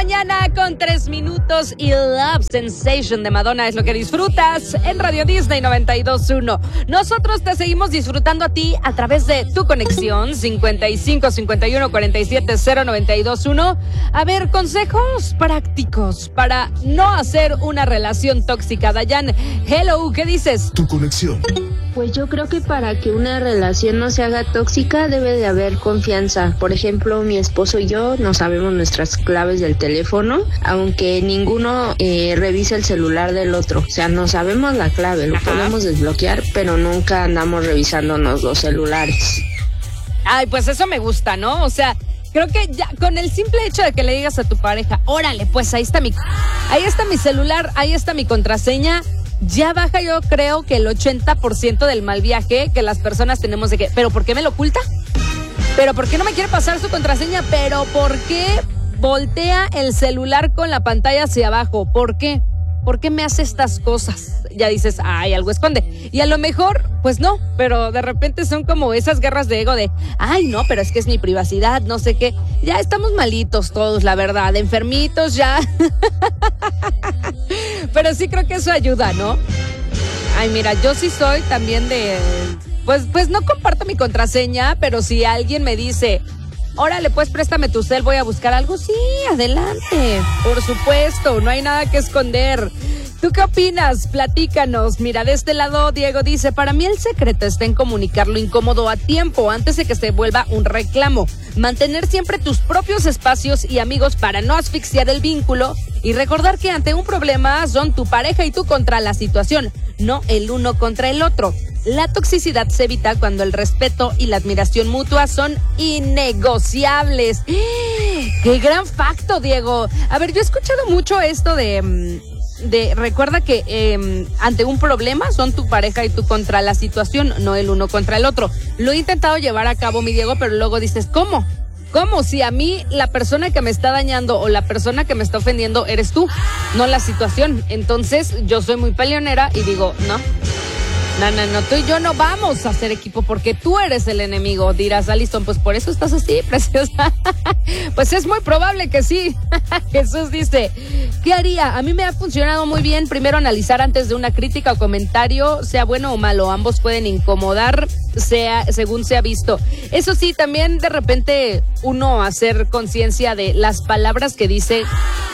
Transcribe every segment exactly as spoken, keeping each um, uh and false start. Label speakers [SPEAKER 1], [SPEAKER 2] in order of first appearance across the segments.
[SPEAKER 1] mañana con tres minutos y Love Sensation de Madonna es lo que disfrutas en Radio Disney noventa y dos punto uno. Nosotros te seguimos disfrutando a ti a través de tu conexión cincuenta y cinco cincuenta y uno cuarenta y siete cero noventa y dos punto uno. A ver, consejos prácticos para no hacer una relación tóxica. Dayan, hello, ¿qué dices?
[SPEAKER 2] Tu conexión.
[SPEAKER 3] Pues yo creo que para que una relación no se haga tóxica debe de haber confianza. Por ejemplo, mi esposo y yo no sabemos nuestras claves del teléfono, aunque ninguno eh, revisa el celular del otro. O sea, no sabemos la clave, lo Ajá. podemos desbloquear, pero nunca andamos revisándonos los celulares.
[SPEAKER 1] Ay, pues eso me gusta, ¿no? O sea, creo que ya con el simple hecho de que le digas a tu pareja, órale, pues ahí está mi, ahí está mi celular, ahí está mi contraseña, ya baja yo creo que el ochenta por ciento del mal viaje que las personas tenemos de que, ¿pero por qué me lo oculta? ¿Pero por qué no me quiere pasar su contraseña? ¿Pero por qué voltea el celular con la pantalla hacia abajo? ¿Por qué? ¿Por qué me hace estas cosas? Ya dices, ay, algo esconde. Y a lo mejor, pues no, pero de repente son como esas guerras de ego de, ay, no, pero es que es mi privacidad, no sé qué. Ya estamos malitos todos, la verdad, enfermitos ya. Pero sí creo que eso ayuda, ¿no? Ay, mira, yo sí soy también de, pues, pues no comparto mi contraseña, pero si alguien me dice, órale, pues préstame tu cel, voy a buscar algo, sí, adelante, por supuesto, no hay nada que esconder. ¿Tú qué opinas? Platícanos. Mira, de este lado, Diego dice, para mí el secreto está en comunicar lo incómodo a tiempo, antes de que se vuelva un reclamo. Mantener siempre tus propios espacios y amigos para no asfixiar el vínculo y recordar que ante un problema son tu pareja y tú contra la situación, no el uno contra el otro. La toxicidad se evita cuando el respeto y la admiración mutua son innegociables. ¡Qué gran facto, Diego! A ver, yo he escuchado mucho esto de... de recuerda que eh, ante un problema son tu pareja y tú contra la situación, no el uno contra el otro. Lo he intentado llevar a cabo, mi Diego, pero luego dices, ¿cómo? ¿Cómo? Si a mí la persona que me está dañando o la persona que me está ofendiendo eres tú, no la situación. Entonces yo soy muy peleonera y digo, no. No, no, no, tú y yo no vamos a hacer equipo porque tú eres el enemigo. Dirás, Alison, pues por eso estás así, preciosa. Pues es muy probable que sí. Jesús dice, ¿qué haría? A mí me ha funcionado muy bien primero analizar antes de una crítica o comentario, sea bueno o malo. Ambos pueden incomodar, sea según se ha visto. Eso sí, también de repente uno hacer conciencia de las palabras que dice.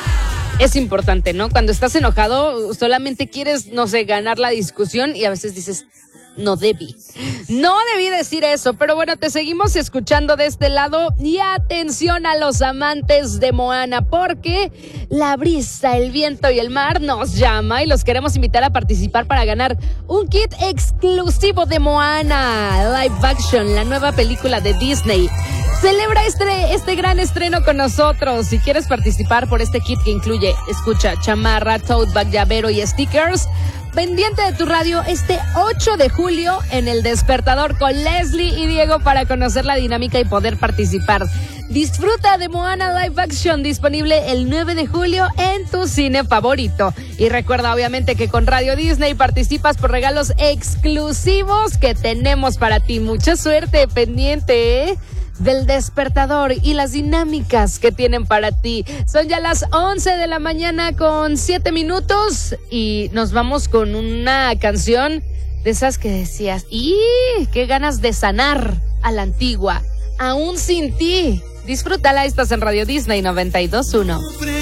[SPEAKER 1] Es importante, ¿no? Cuando estás enojado, solamente quieres, no sé, ganar la discusión y a veces dices, no debí. No debí decir eso, pero bueno, te seguimos escuchando de este lado y atención a los amantes de Moana porque la brisa, el viento y el mar nos llama y los queremos invitar a participar para ganar un kit exclusivo de Moana Live Action, la nueva película de Disney. Celebra este, este gran estreno con nosotros. Si quieres participar por este kit que incluye, escucha, chamarra, tote bag, llavero y stickers, pendiente de tu radio este ocho de julio en El Despertador con Leslie y Diego para conocer la dinámica y poder participar. Disfruta de Moana Live Action, disponible el nueve de julio en tu cine favorito. Y recuerda obviamente que con Radio Disney participas por regalos exclusivos que tenemos para ti. Mucha suerte, pendiente, ¿eh? Del Despertador y las dinámicas que tienen para ti. Son ya las once de la mañana con siete minutos y nos vamos con una canción de esas que decías, ¡y qué ganas de sanar a la antigua! Aún sin ti. Disfrútala, estás en Radio Disney noventa y dos punto uno.